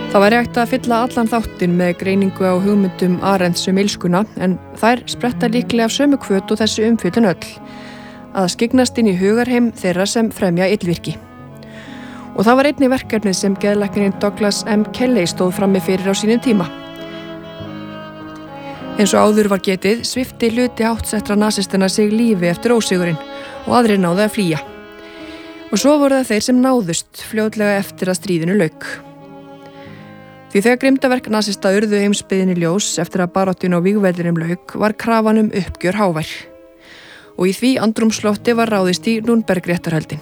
Það væri hægt að fylla allan þáttinn með greiningu á hugmyndum Arendts illskuna, en þær spretta líklega af sömu hvöt og þessi umfjöllun öll, að skyggnast inn í hugarheim þeirra sem fremja illvirki. Og það var einnig verkefnið sem geðlæknirinn Douglas M. Kelly stóð frammi fyrir á sínum tíma. Eins og áður var getið, svipti hluti háttsettra nasistina sig lífi eftir ósigurinn og aðrir náðu að flýja. Og svo voru það þeir sem náðust fljótlega eftir að stríðinu lauk. Því þegar grimmdaverk nasista urðu heimsbyggðinni ljós eftir að baráttinu á vígvellinum lauk var krafan uppgjör hávær. Og í því andrúmslofti var ráðist í Nürnberg-réttarhöldin.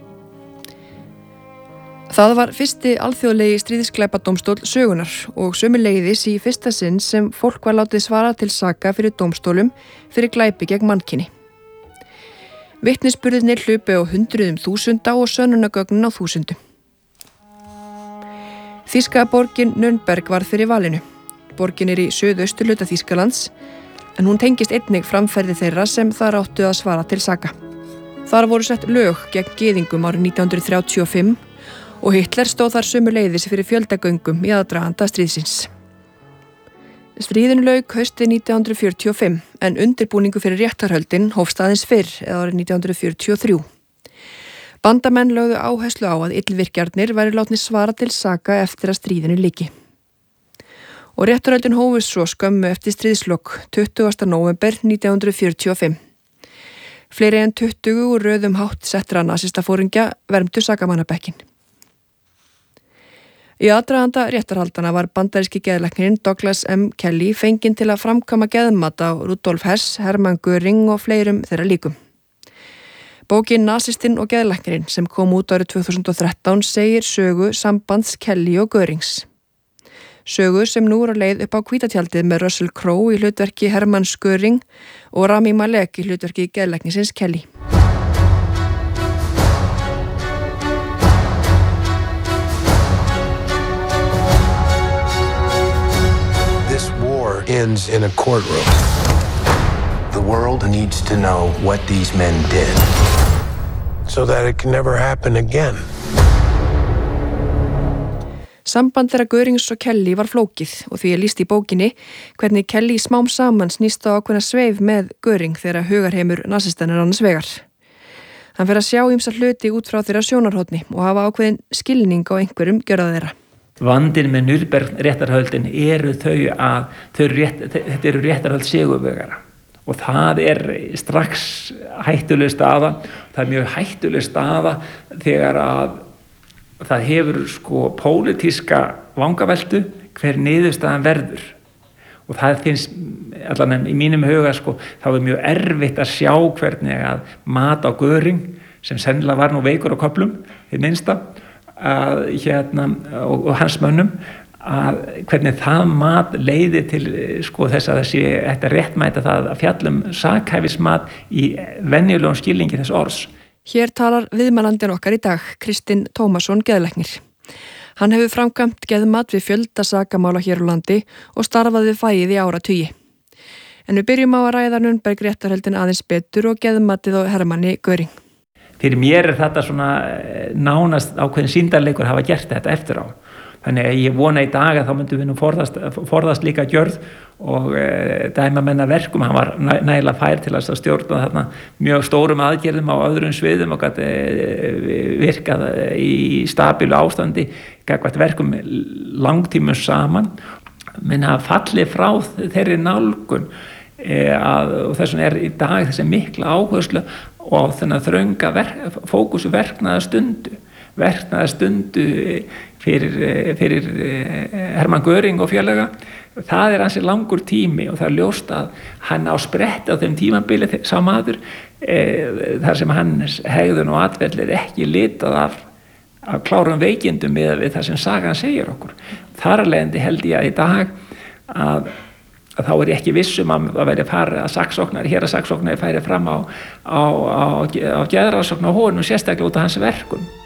Það var fyrsti alþjóðlegi stríðsglæpadómstól sögunar og sömuleiðis í fyrsta sinn sem fólk var látið svara til saka fyrir dómstólum fyrir glæpi gegn mannkyni. Vitnisburðirnir hlupu á hundruðum þúsunda og sönnunargögnin á þúsundum. Þýska borgin Nürnberg var fyrir valinu. Borgin í suðausturhluta Þýskalands, en hún tengist einnig framferði þeirra sem þar áttu að svara til saka. Þar voru sett lög gegn gyðingum árið 1935 og Hitler stóð þar sömuleiðis fyrir fjöldagöngum í aðdraganda stríðsins. Stríðinu lauk haustið 1945, en undirbúningu fyrir réttarhöldin hófst aðeins fyrr eða árið 1943. Bandamenn lögðu áherslu á að illvirkjarnir væri látnir svara til saka eftir að stríðinu lyki. Og réttarhöldin hófust svo skömmu eftir stríðslok 20. nóvember 1945. Fleiri en 20 úr röðum hátt settra nasistafóringja vermdu sakamannabekkin. Í aðdraganda réttarhaldana var bandaríski geðlæknirinn Douglas M. Kelly fenginn til að framkvæma geðmat á Rudolf Hess, Hermann Göring og fleirum þeirra líkum. Bókin Nasistinn og geðlæknirinn sem kom út árið 2013 segir sögu sambands Kelly og Görings. Sögu sem nú er á leið upp á hvítatjaldið með Russell Crowe í hlutverki Hermanns Göring og Rami Malek í hlutverki geðlæknisins Kelly. This war ends in a courtroom. The world needs to know what these men did, so that it can never happen again. Samband þeirra Görings og Kelly var flókið og því lýst í bókinni hvernig Kelly smám saman snýst á ákveðna sveif með Göring þegar hugarheimur nasistana er annars vegar. Hann fer að sjá ýmsa hluti út frá þeirra sjónarhorni og hafa ákveðin skilning á einhverjum gjörða þeirra. Vandinn með Nürnberg-réttarhöldin eru þau að þetta eru réttarhöld sigurvegara. Og það er strax hættuleg staða. Það er mjög hættuleg staða þegar að það hefur pólitíska vangaveltu hver niðurstaðan verður. Og það finnst, allan í mínum huga, þá er mjög erfitt að sjá hvernig að mat á Göring, sem sennilega var nú veikur á köflum, hið minnsta, og hans mönnum, að hvernig það mat leiði til þess að þessi ætti að réttmæta það að fjallum sakhæfismat í venjulegum skilningi þess orðs. Hér talar viðmælandinn okkar í dag, Kristinn Tómasson geðlæknir. Hann hefur framkvæmt geðmat við fjölda sakamála hér á landi og starfað við fagið í áratugi. En við byrjum á að ræða Nürnberg-réttarhöldin aðeins betur og geðmatið á Hermanni Göring. Fyrir mér er þetta svona nánast ákveðin sýndarleikur hafa gert þetta eftir á. Þannig að ég vona í dag að þá myndum við nú forðast líka gjörð og dæma menna verkum. Hann var nægilega fær til að stjórna þarna mjög stórum aðgerðum á öðrum sviðum og gat virkað í stabílu ástandi gagnvart verkum langtímum saman. Menn hafa fallið frá þeirri nálgun og þess vegna er í dag þessi mikla áherslu og þennan þrönga fókusu verknaða stundu fyrir Hermann Göring og félaga. Það er ansi langur tími og það er ljóst að hann á spretti á þeim tímabili sá maður þar sem hans hegðun og atferli er ekki litað af klárum veikindum við það sem sagan segir okkur. Þar af leiðandi held ég að í dag að þá er ég ekki viss að veri farið að héraðssaksóknari færi fram á geðrannsókn á honum sérstaklega út af hans verkum.